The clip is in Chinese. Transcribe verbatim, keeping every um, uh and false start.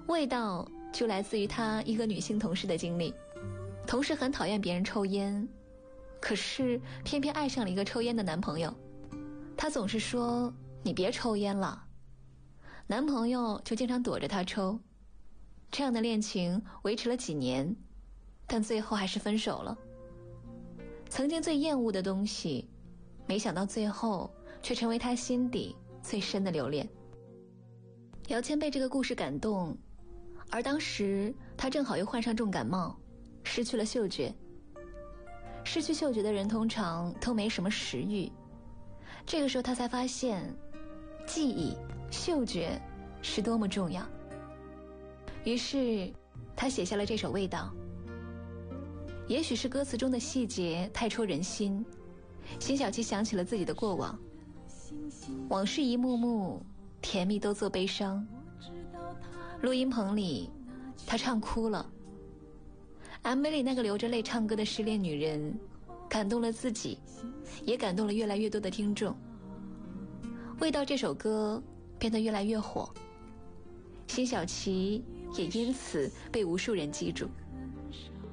味道就来自于她一个女性同事的经历。同事很讨厌别人抽烟，可是偏偏爱上了一个抽烟的男朋友。她总是说你别抽烟了，男朋友就经常躲着她抽。这样的恋情维持了几年，但最后还是分手了。曾经最厌恶的东西，没想到最后却成为她心底最深的留恋。姚谦被这个故事感动，而当时他正好又患上重感冒，失去了嗅觉。失去嗅觉的人通常都没什么食欲，这个时候他才发现记忆、嗅觉是多么重要。于是他写下了这首《味道》。也许是歌词中的细节太戳人心，辛晓琪想起了自己的过往，往事一幕幕，甜蜜都做悲伤。录音棚里她唱哭了， M V 里那个流着泪唱歌的失恋女人感动了自己，也感动了越来越多的听众。味道这首歌变得越来越火，辛晓琪也因此被无数人记住。